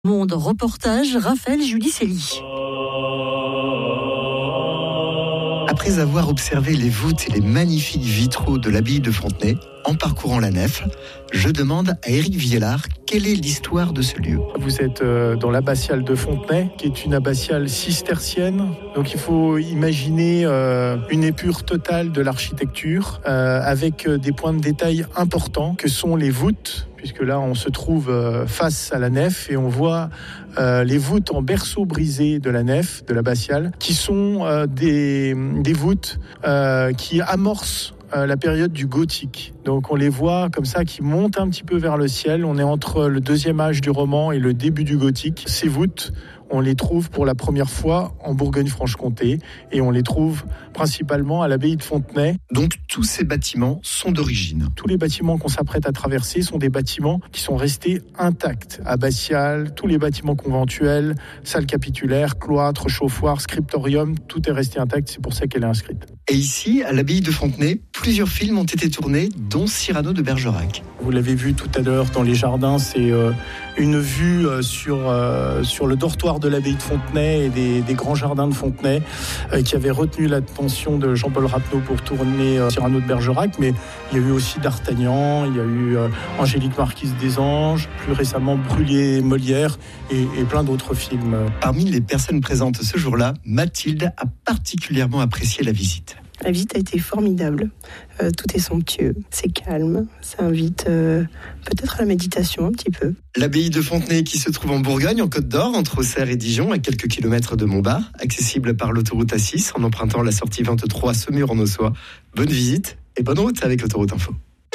Monde reportage, Raphaël Judicelli. Après avoir observé les voûtes et les magnifiques vitraux de l'abbaye de Fontenay, en parcourant la nef, je demande à Éric Viellard quelle est l'histoire de ce lieu. Vous êtes dans l'abbatiale de Fontenay, qui est une abbatiale cistercienne. Donc il faut imaginer une épure totale de l'architecture, avec des points de détail importants que sont les voûtes, puisque là on se trouve face à la nef et on voit les voûtes en berceau brisé de la nef, de l'abbatiale, qui sont des voûtes qui amorcent la période du gothique. Donc on les voit comme ça qui montent un petit peu vers le ciel. On est entre le deuxième âge du roman et le début du gothique. Ces voûtes, on les trouve pour la première fois en Bourgogne-Franche-Comté et on les trouve principalement à l'abbaye de Fontenay. Donc tous ces bâtiments sont d'origine. Tous les bâtiments qu'on s'apprête à traverser sont des bâtiments qui sont restés intacts. Abbatiales, tous les bâtiments conventuels, salles capitulaires, cloîtres, chauffoirs, scriptorium, tout est resté intact. C'est pour ça qu'elle est inscrite. Et ici, à l'abbaye de Fontenay, plusieurs films ont été tournés, dont Cyrano de Bergerac. Vous l'avez vu tout à l'heure dans les jardins, c'est une vue sur le dortoir de l'abbaye de Fontenay et des grands jardins de Fontenay qui avaient retenu l'attention de Jean-Paul Rapneau pour tourner Cyrano de Bergerac. Mais il y a eu aussi D'Artagnan, il y a eu Angélique Marquise des Anges, plus récemment Brûlé Molière et plein d'autres films. Parmi les personnes présentes ce jour-là, Mathilde a particulièrement apprécié la visite. La visite a été formidable. Tout est somptueux, c'est calme, ça invite peut-être à la méditation un petit peu. L'abbaye de Fontenay qui se trouve en Bourgogne, en Côte d'Or, entre Auxerre et Dijon, à quelques kilomètres de Montbard, accessible par l'autoroute A6 en empruntant la sortie 23 Saumur en Ossois. Bonne visite et bonne route avec l'autoroute Info.